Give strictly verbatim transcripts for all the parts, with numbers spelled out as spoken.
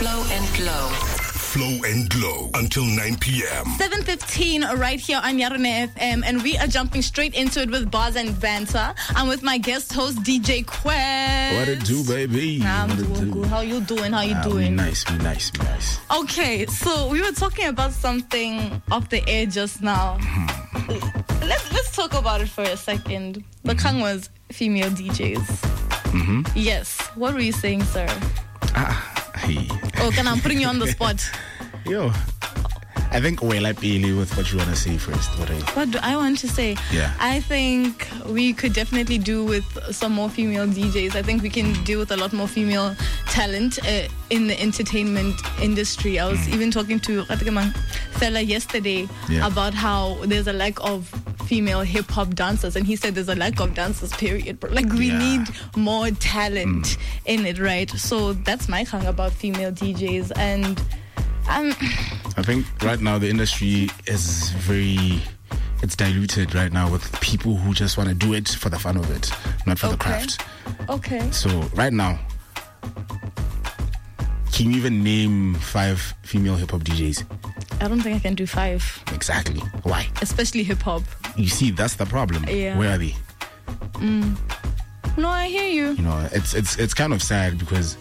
Flow and Glow. Flow and Glow until nine p.m. seven fifteen right here on Yarona F M, and we are jumping straight into it with bars and banter. I'm with my guest host D J Quest. What it do, baby? Nah, I'm what doing it do? good. How you doing? How you Ah, doing? Be nice, be nice, be nice. Okay, so we were talking about something off the air just now. let's let's talk about it for a second. The Kang was female D Js. Mm-hmm. Yes. What were you saying, sir? Ah, hey. Oh, can I putting you on the spot? Yo, I think well, I pay with what you want to say first. What I What do I want to say? Yeah. I think we could definitely do with some more female D Js. I think we can deal with a lot more female talent uh, in the entertainment industry. I was mm. even talking to Fela yesterday yeah. about how there's a lack of female hip-hop dancers, and he said there's a lack of dancers, period. But like we yeah. need more talent mm. in it, right? So that's my thing about female D Js. And Um, I think right now the industry is very, it's diluted right now with people who just want to do it for the fun of it, not for okay. the craft. Okay. So right now, can you even name five female hip hop D Js? I don't think I can do five. Exactly. Why? Especially hip hop. You see, that's the problem. Yeah. Where are they? Mm. No, I hear you. You know, it's it's it's kind of sad because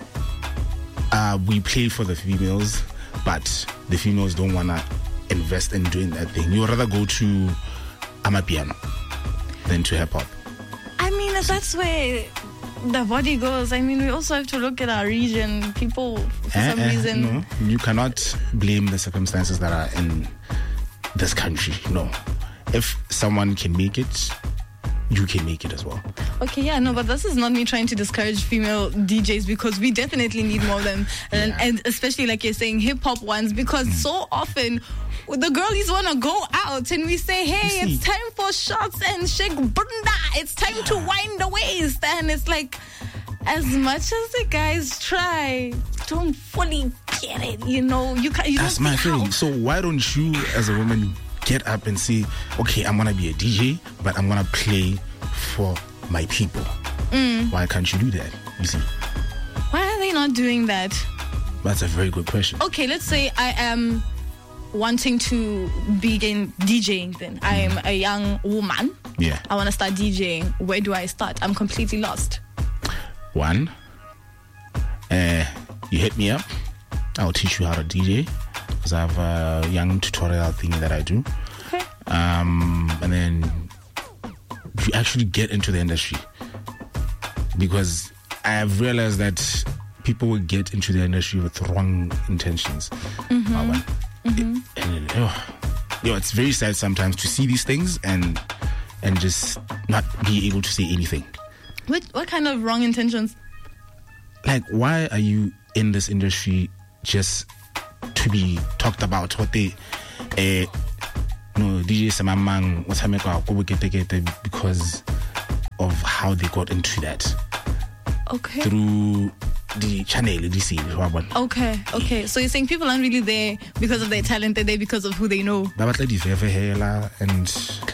uh, we play for the females, but the females don't want to invest in doing that thing. You would rather go to amapiano than to hip hop. I mean, if that's where the body goes, I mean, we also have to look at our region. People, for eh, some eh, reason. No, you cannot blame the circumstances that are in this country. No. If someone can make it, you can make it as well. Okay, yeah, no, but this is not me trying to discourage female D Js, because we definitely need more of them. And, Yeah. and especially, like you're saying, hip-hop ones, because mm. so often the girlies want to go out and we say, hey, it's time for shots and shake bunda. It's time yeah. to wind the waist. And it's like, as much as the guys try, don't fully get it, you know. You, can, you That's don't my see thing. how. So why don't you, as a woman, get up and say, okay, I'm gonna be a D J, but I'm gonna play for my people. Mm. Why can't you do that? You see, why are they not doing that? That's a very good question. Okay, let's say I am wanting to begin DJing then. Mm. I am a young woman. Yeah. I want to start DJing. Where do I start? I'm completely lost. One, uh, you hit me up. I'll teach you how to D J, because I have a young tutorial thing that I do. Okay. Um, and then you actually get into the industry, because I have realized that people will get into the industry with wrong intentions. Mm-hmm. Uh, mm-hmm. It, and, oh, you know, it's very sad sometimes to see these things and and just not be able to say anything. What what kind of wrong intentions? Like, why are you in this industry just to be talked about? What they, uh, no, D J Samamang, what's happening because of how they got into that. Okay. Through the channel, D C. Okay, okay. So you're saying people aren't really there because of their talent, they're there because of who they know. And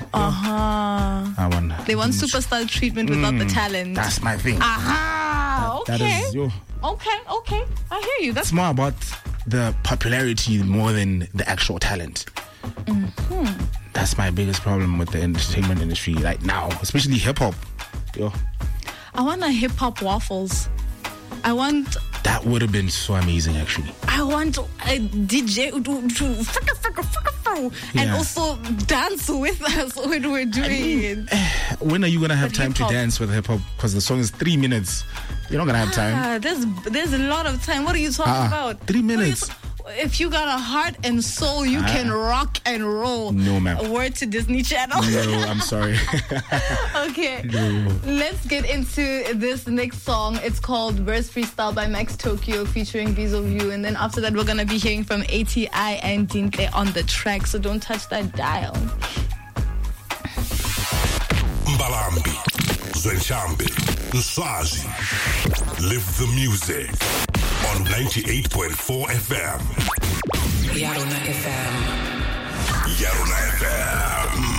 uh-huh. They want superstar treatment without mm, the talent. That's my thing. Aha. That, okay. that is your... Okay, okay. I hear you. That's it's more about the popularity more than the actual talent. Mm-hmm. That's my biggest problem with the entertainment industry right now, especially hip hop. Yo. I want a hip hop waffles. I want. That would have been so amazing, actually. I want a D J to, to fricka, fricka, fricka, fricka, yeah. and also dance with us when we're doing I mean, it. When are you gonna have but time hip-hop. to dance with hip hop? Because the song is three minutes. You're not gonna have time. Ah, there's there's a lot of time. What are you talking uh, about? Three minutes. If you got a heart and soul, you ah. can rock and roll. No, ma'am. A word to Disney Channel. No, I'm sorry. Okay. No. Let's get into this next song. It's called Verse Freestyle by Max Tokyo featuring Visual View. And then after that, we're going to be hearing from A T I and Dintle on the track. So don't touch that dial. Mbalambi, Zenshambi, Nsazi. Live the music on ninety-eight point four F M. Yarona F M. Yarona F M.